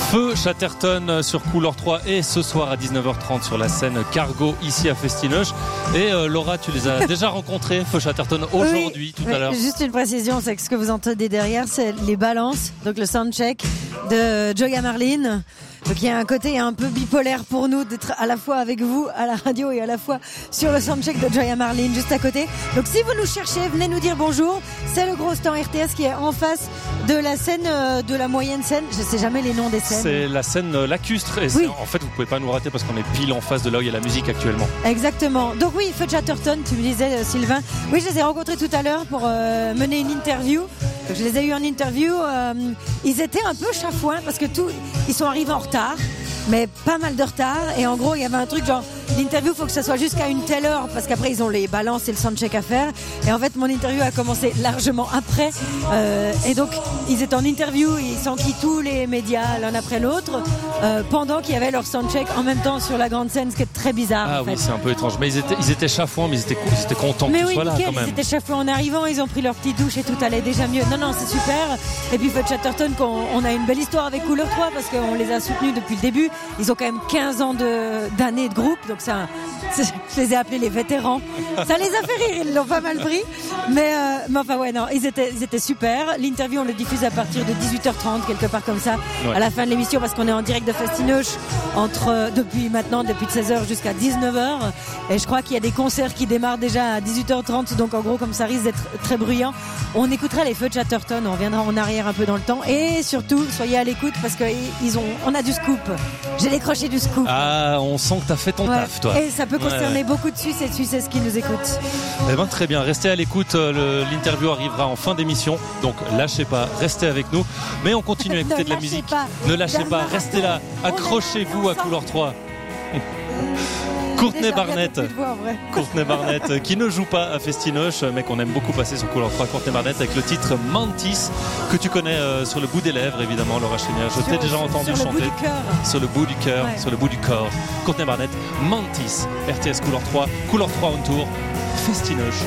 Feu Chatterton sur Couleur 3 et ce soir à 19h30 sur la scène Cargo ici à Festinoche. Et Laura, tu les as déjà rencontrés, Feu Chatterton, aujourd'hui, tout à l'heure. Juste une précision, c'est que ce que vous entendez derrière, c'est les balances, donc le soundcheck de Joya Marlin. Donc il y a un côté un peu bipolaire pour nous d'être à la fois avec vous à la radio et à la fois sur le soundcheck de Joya Marlin juste à côté. Donc si vous nous cherchez, venez nous dire bonjour. C'est le gros stand RTS qui est en face de la scène de la moyenne scène. Je sais jamais les noms des scènes. C'est la scène lacustre et oui. En fait vous pouvez pas nous rater parce qu'on est pile en face de là où il y a la musique actuellement. Exactement. Donc oui, Feu Chatterton, tu me disais Sylvain. Oui, je les ai rencontrés tout à l'heure pour mener une interview. Donc, je les ai eu en interview. Ils étaient un peu chafouins parce que ils sont arrivés en retard, mais pas mal de retard. Et en gros, il y avait un truc genre l'interview, faut que ça soit jusqu'à une telle heure parce qu'après ils ont les balances et le soundcheck à faire. Et en fait, mon interview a commencé largement après. Et donc, ils étaient en interview, ils s'enquillent tous les médias l'un après l'autre pendant qu'il y avait leur soundcheck en même temps sur la grande scène, ce qui est très bizarre. Ah en fait. oui, c'est un peu étrange. Mais ils étaient chafouins, mais ils étaient contents mais qu'ils oui, soient là nickel, quand même. Ils étaient chafouins en arrivant, ils ont pris leur petite douche et tout allait déjà mieux. Non, c'est super. Et puis Feu Chatterton, on a une belle histoire avec Couleur 3 parce qu'on les a soutenus depuis le début. Ils ont quand même 15 ans d'années de groupe, donc je les ai appelés les vétérans. Ça les a fait rire, ils l'ont pas mal pris. Mais enfin ouais, non, ils étaient super. L'interview, on le diffuse à partir de 18h30, quelque part comme ça, ouais. À la fin de l'émission, parce qu'on est en direct de Festinoche depuis de 16h jusqu'à 19h. Et je crois qu'il y a des concerts qui démarrent déjà à 18h30, donc en gros, comme ça risque d'être très bruyant, on écoutera les Feux de Chatterton, on reviendra en arrière un peu dans le temps. Et surtout, soyez à l'écoute parce qu'on a du scoop. J'ai décroché du scoop. Ah, on sent que t'as fait ton taf, toi. Et ça peut concerner beaucoup de Suisses et de Suissesses qui nous écoutent. Eh ben, très bien, restez à l'écoute. L'interview arrivera en fin d'émission, donc lâchez pas, restez avec nous. Mais on continue à écouter de la musique. Ne lâchez pas, restez là, accrochez-vous à Couleur 3. Courtney Barnett qui ne joue pas à Festinoche mais qu'on aime beaucoup passer sur Couleur 3. Courtney Barnett avec le titre Mantis que tu connais sur le bout des lèvres évidemment, Laura Chénier. Je t'ai déjà entendu chanter sur le bout du cœur, sur le bout du corps. Courtney Barnett, Mantis, RTS Couleur 3 on tour, Festinoche.